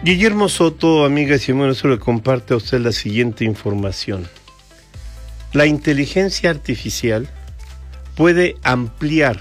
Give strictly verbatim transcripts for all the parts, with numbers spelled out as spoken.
Guillermo Soto, amigas y amigos, le comparte a usted la siguiente información. La inteligencia artificial puede ampliar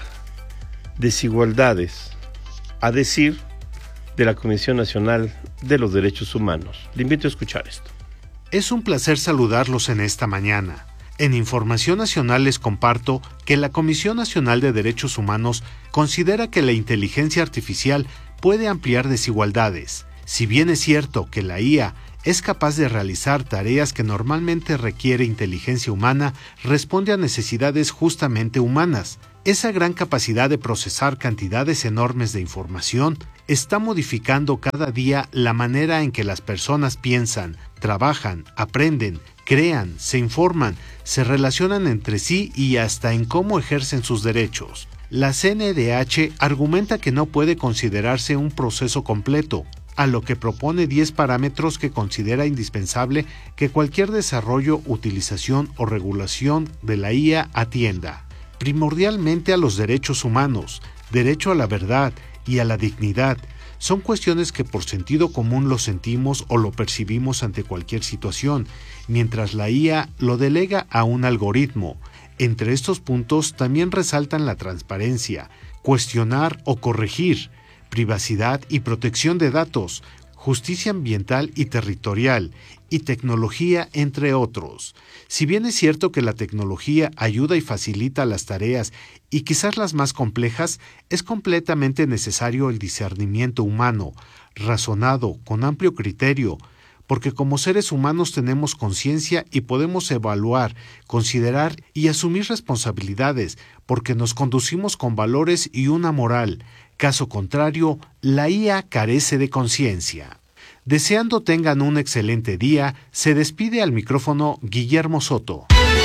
desigualdades, a decir de la Comisión Nacional de los Derechos Humanos. Le invito a escuchar esto. Es un placer saludarlos en esta mañana. En Información Nacional les comparto que la Comisión Nacional de Derechos Humanos considera que la inteligencia artificial puede ampliar desigualdades. Si bien es cierto que la I A es capaz de realizar tareas que normalmente requiere inteligencia humana, responde a necesidades justamente humanas. Esa gran capacidad de procesar cantidades enormes de información está modificando cada día la manera en que las personas piensan, trabajan, aprenden, crean, se informan, se relacionan entre sí y hasta en cómo ejercen sus derechos. La C N D H argumenta que no puede considerarse un proceso completo, a lo que propone diez parámetros que considera indispensable que cualquier desarrollo, utilización o regulación de la I A atienda. Primordialmente a los derechos humanos, derecho a la verdad y a la dignidad. Son cuestiones que por sentido común lo sentimos o lo percibimos ante cualquier situación, mientras la I A lo delega a un algoritmo. Entre estos puntos también resaltan la transparencia, cuestionar o corregir, privacidad y protección de datos, justicia ambiental y territorial, y tecnología, entre otros. Si bien es cierto que la tecnología ayuda y facilita las tareas, y quizás las más complejas, es completamente necesario el discernimiento humano, razonado, con amplio criterio, porque como seres humanos tenemos conciencia y podemos evaluar, considerar y asumir responsabilidades, porque nos conducimos con valores y una moral. Caso contrario, la I A carece de conciencia. Deseando tengan un excelente día, se despide al micrófono Guillermo Soto.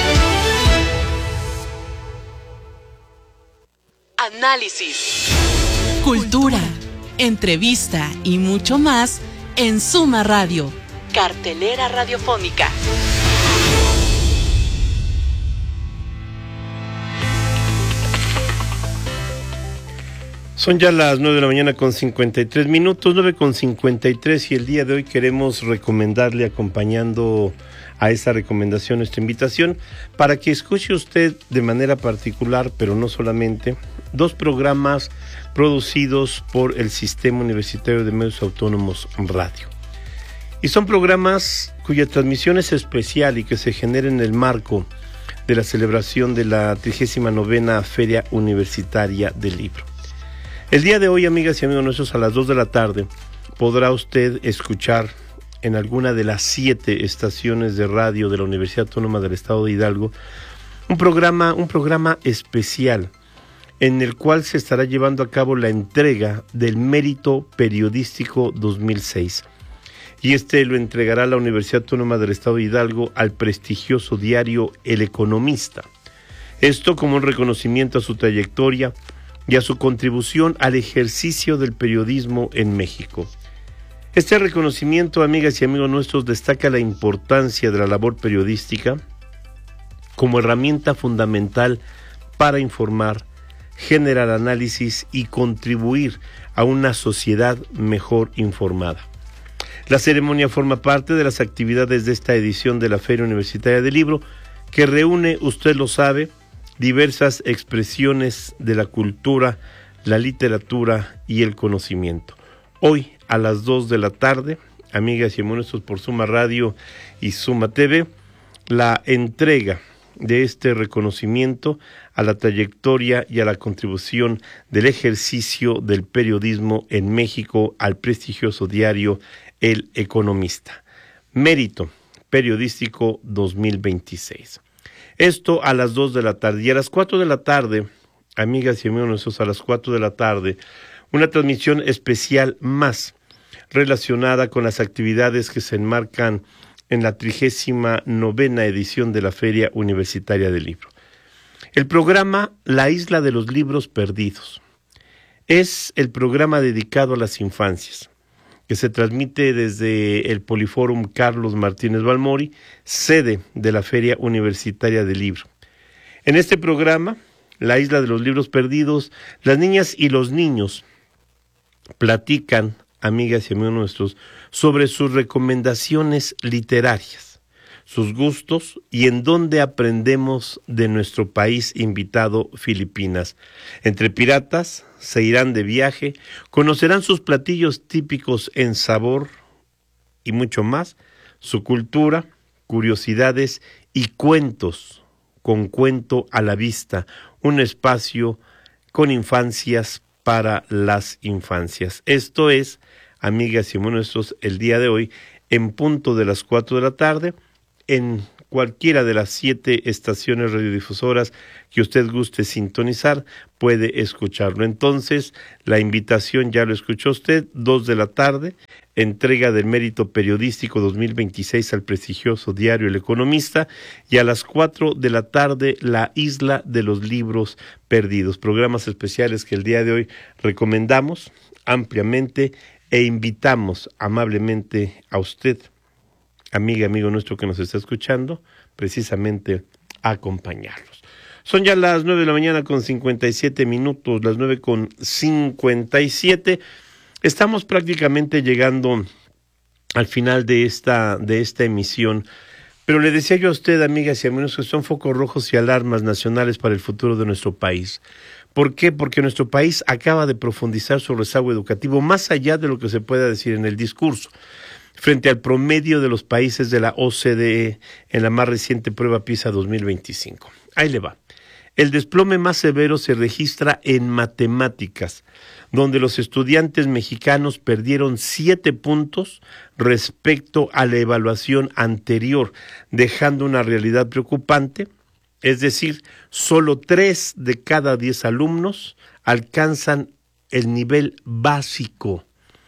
Análisis, cultura, entrevista y mucho más en Suma Radio, cartelera radiofónica. Son ya las nueve de la mañana con cincuenta y tres minutos, nueve con cincuenta y tres, y el día de hoy queremos recomendarle, acompañando a esa recomendación, nuestra invitación, para que escuche usted de manera particular, pero no solamente, dos programas producidos por el Sistema Universitario de Medios Autónomos Radio. Y son programas cuya transmisión es especial y que se genera en el marco de la celebración de la trigésima novena Feria Universitaria del Libro. El día de hoy, amigas y amigos nuestros, a las dos de la tarde, podrá usted escuchar en alguna de las siete estaciones de radio de la Universidad Autónoma del Estado de Hidalgo un programa, un programa especial en el cual se estará llevando a cabo la entrega del Mérito Periodístico dos mil seis. Y este lo entregará la Universidad Autónoma del Estado de Hidalgo al prestigioso diario El Economista. Esto como un reconocimiento a su trayectoria y a su contribución al ejercicio del periodismo en México. Este reconocimiento, amigas y amigos nuestros, destaca la importancia de la labor periodística como herramienta fundamental para informar, generar análisis y contribuir a una sociedad mejor informada. La ceremonia forma parte de las actividades de esta edición de la Feria Universitaria del Libro, que reúne, usted lo sabe, diversas expresiones de la cultura, la literatura y el conocimiento. Hoy a las dos de la tarde, amigas y amigos nuestros, por Suma Radio y Suma T V, la entrega de este reconocimiento a la trayectoria y a la contribución del ejercicio del periodismo en México al prestigioso diario El Economista. Mérito Periodístico dos mil veintiséis. Esto a las dos de la tarde. Y a las cuatro de la tarde, amigas y amigos nuestros, a las cuatro de la tarde, una transmisión especial más relacionada con las actividades que se enmarcan en la trigésima novena edición de la Feria Universitaria del Libro. El programa La Isla de los Libros Perdidos es el programa dedicado a las infancias, que se transmite desde el Poliforum Carlos Martínez Balmori, sede de la Feria Universitaria del Libro. En este programa, La Isla de los Libros Perdidos, las niñas y los niños platican amigas y amigos nuestros, sobre sus recomendaciones literarias, sus gustos y en dónde aprendemos de nuestro país invitado, Filipinas. Entre piratas se irán de viaje, conocerán sus platillos típicos en sabor y mucho más, su cultura, curiosidades y cuentos, con cuento a la vista, un espacio con infancias para las infancias. Esto es, amigas y amigos nuestros, el día de hoy, en punto de las cuatro de la tarde, en cualquiera de las siete estaciones radiodifusoras que usted guste sintonizar, puede escucharlo. Entonces, la invitación ya lo escuchó usted, dos de la tarde, entrega del Mérito Periodístico dos mil veintiséis al prestigioso diario El Economista, y a las cuatro de la tarde, La Isla de los Libros Perdidos, programas especiales que el día de hoy recomendamos ampliamente e invitamos amablemente a usted, amiga, amigo nuestro que nos está escuchando, precisamente a acompañarlos. Son ya las nueve de la mañana con cincuenta y siete minutos, las nueve con cincuenta y siete. Estamos prácticamente llegando al final de esta, de esta emisión, pero le decía yo a usted, amigas y amigos, que son focos rojos y alarmas nacionales para el futuro de nuestro país. ¿Por qué? Porque nuestro país acaba de profundizar su rezago educativo más allá de lo que se pueda decir en el discurso, frente al promedio de los países de la O C D E en la más reciente prueba PISA dos mil veinticinco. Ahí le va. El desplome más severo se registra en matemáticas, donde los estudiantes mexicanos perdieron siete puntos respecto a la evaluación anterior, dejando una realidad preocupante, es decir, solo tres de cada diez alumnos alcanzan el nivel básico,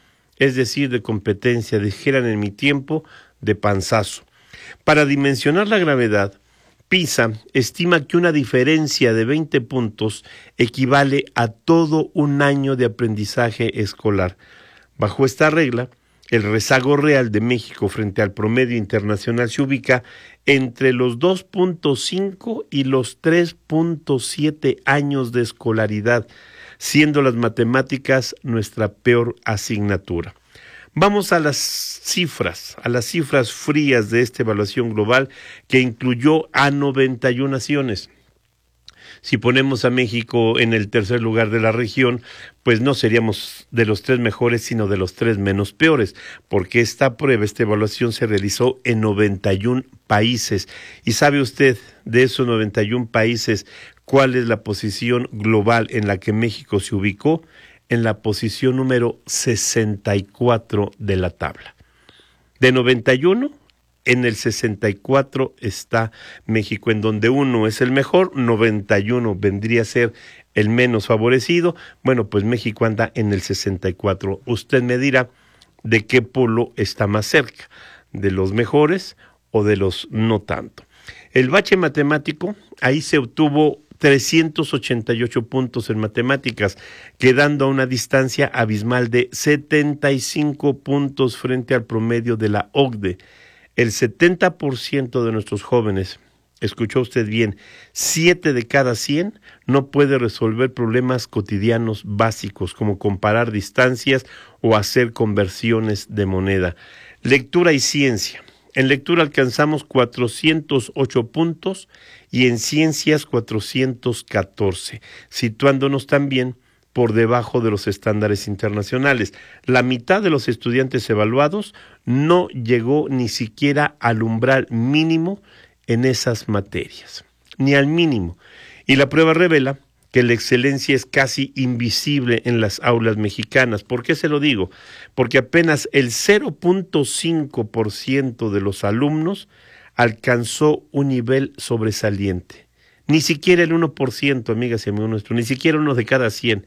es decir, de competencia, dijeran en mi tiempo, de panzazo. Para dimensionar la gravedad, PISA estima que una diferencia de veinte puntos equivale a todo un año de aprendizaje escolar. Bajo esta regla, el rezago real de México frente al promedio internacional se ubica entre los dos punto cinco y los tres punto siete años de escolaridad, siendo las matemáticas nuestra peor asignatura. Vamos a las cifras, a las cifras frías de esta evaluación global que incluyó a noventa y una naciones. Si ponemos a México en el tercer lugar de la región, pues no seríamos de los tres mejores, sino de los tres menos peores, porque esta prueba, esta evaluación se realizó en noventa y un países. ¿Y sabe usted de esos noventa y un países cuál es la posición global en la que México se ubicó? En la posición número sesenta y cuatro de la tabla. De noventa y uno, en el sesenta y cuatro está México, en donde uno es el mejor, noventa y uno vendría a ser el menos favorecido. Bueno, pues México anda en el sesenta y cuatro. Usted me dirá de qué polo está más cerca, de los mejores o de los no tanto. El bache matemático, ahí se obtuvo trescientos ochenta y ocho puntos en matemáticas, quedando a una distancia abismal de setenta y cinco puntos frente al promedio de la O C D E. El setenta por ciento de nuestros jóvenes, escuchó usted bien, siete de cada cien no puede resolver problemas cotidianos básicos como comparar distancias o hacer conversiones de moneda. Lectura y ciencia. En lectura alcanzamos cuatrocientos ocho puntos y en ciencias cuatrocientos catorce, situándonos también por debajo de los estándares internacionales. La mitad de los estudiantes evaluados no llegó ni siquiera al umbral mínimo en esas materias, ni al mínimo. Y la prueba revela que la excelencia es casi invisible en las aulas mexicanas. ¿Por qué se lo digo? Porque apenas el cero punto cinco por ciento de los alumnos alcanzó un nivel sobresaliente. Ni siquiera el uno por ciento, amigas y amigos nuestros, ni siquiera uno de cada cien.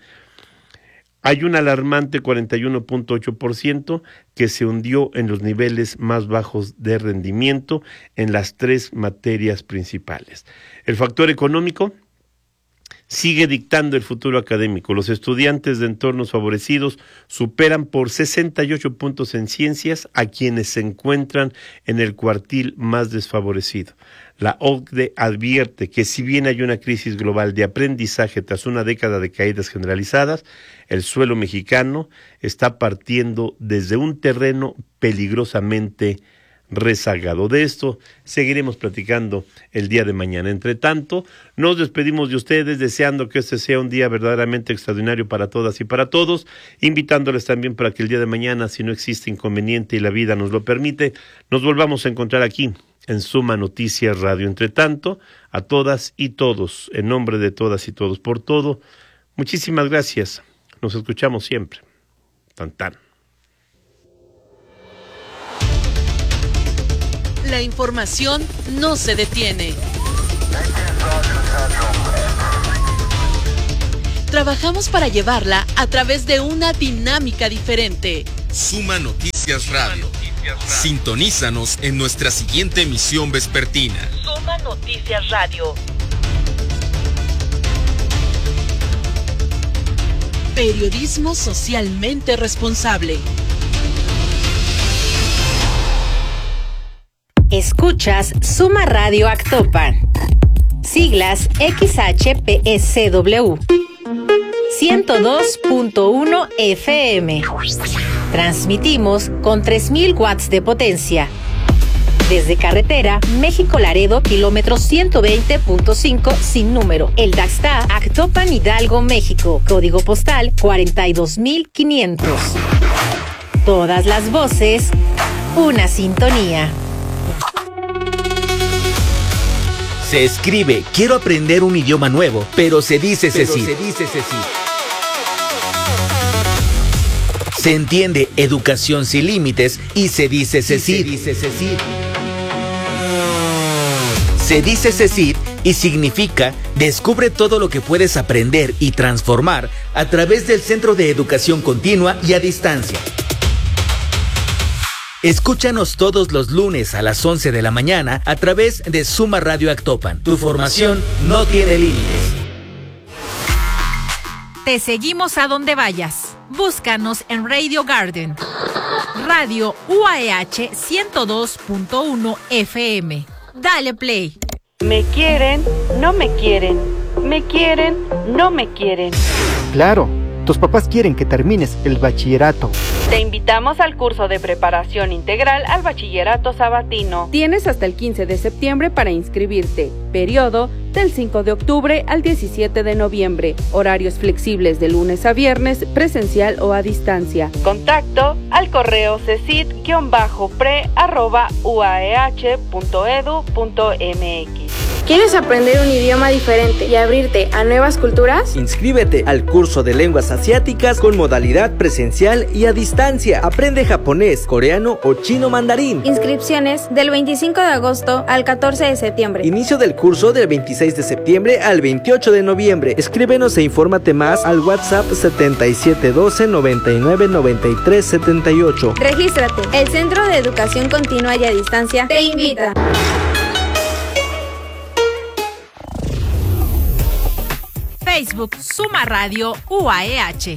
Hay un alarmante cuarenta y uno punto ocho por ciento que se hundió en los niveles más bajos de rendimiento en las tres materias principales. El factor económico sigue dictando el futuro académico. Los estudiantes de entornos favorecidos superan por sesenta y ocho puntos en ciencias a quienes se encuentran en el cuartil más desfavorecido. La O C D E advierte que si bien hay una crisis global de aprendizaje tras una década de caídas generalizadas, el suelo mexicano está partiendo desde un terreno peligrosamente rezagado. De esto seguiremos platicando el día de mañana. Entre tanto, nos despedimos de ustedes deseando que este sea un día verdaderamente extraordinario para todas y para todos, invitándoles también para que el día de mañana, si no existe inconveniente y la vida nos lo permite, nos volvamos a encontrar aquí en Suma Noticias Radio. Entre tanto, a todas y todos, en nombre de todas y todos por todo, muchísimas gracias. Nos escuchamos siempre. Tan tan. La información no se detiene. Trabajamos para llevarla a través de una dinámica diferente. Suma Noticias Radio. Sintonízanos en nuestra siguiente emisión vespertina. Suma Noticias Radio. Periodismo socialmente responsable. Escuchas Suma Radio Actopan. Siglas X H P S W. ciento dos punto uno F M. Transmitimos con tres mil watts de potencia. Desde carretera México-Laredo, kilómetro ciento veinte punto cinco sin número. El Daxta, Actopan, Hidalgo, México. Código postal cuarenta y dos mil quinientos. Todas las voces, una sintonía. Se escribe, quiero aprender un idioma nuevo, pero se dice Cecil. Se dice Cecil. Se entiende educación sin límites y se dice Cecil. Se dice Cecil. Se dice Cecil y significa descubre todo lo que puedes aprender y transformar a través del Centro de Educación Continua y a Distancia. Escúchanos todos los lunes a las once de la mañana a través de Suma Radio Actopan. Tu formación no tiene límites. Te seguimos a donde vayas. Búscanos en Radio Garden. Radio U A E H ciento dos punto uno F M. Dale play. Me quieren, no me quieren. Me quieren, no me quieren. Claro, tus papás quieren que termines el bachillerato. Te invitamos al curso de preparación integral al bachillerato sabatino. Tienes hasta el quince de septiembre para inscribirte. Periodo del cinco de octubre al diecisiete de noviembre. Horarios flexibles de lunes a viernes, presencial o a distancia. Contacto al correo cecit-pre arroba uaeh punto edu punto mx. ¿Quieres aprender un idioma diferente y abrirte a nuevas culturas? Inscríbete al curso de lenguas asiáticas con modalidad presencial y a distancia. Aprende japonés, coreano o chino mandarín. Inscripciones del veinticinco de agosto al catorce de septiembre. Inicio del curso del veintiséis de septiembre al veintiocho de noviembre. Escríbenos e infórmate más al WhatsApp setenta y siete doce noventa y nueve noventa y tres setenta y ocho. Regístrate. El Centro de Educación Continua y a Distancia te invita. Facebook Suma Radio U A E H.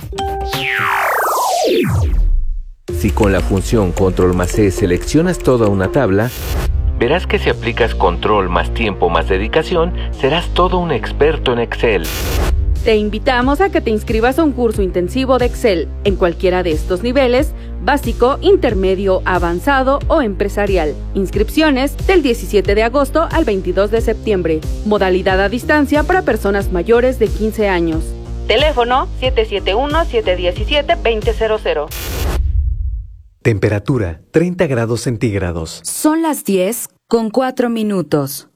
Si con la función Control más C seleccionas toda una tabla, verás que si aplicas Control más tiempo más dedicación, serás todo un experto en Excel. Te invitamos a que te inscribas a un curso intensivo de Excel en cualquiera de estos niveles: básico, intermedio, avanzado o empresarial. Inscripciones del diecisiete de agosto al veintidós de septiembre. Modalidad a distancia para personas mayores de quince años. Teléfono siete siete uno, siete uno siete, dos cero cero cero. Temperatura treinta grados centígrados. Son las diez con cuatro minutos.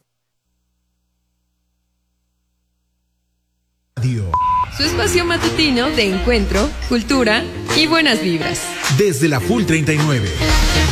Su espacio matutino de encuentro, cultura y buenas vibras. Desde la Full treinta y nueve.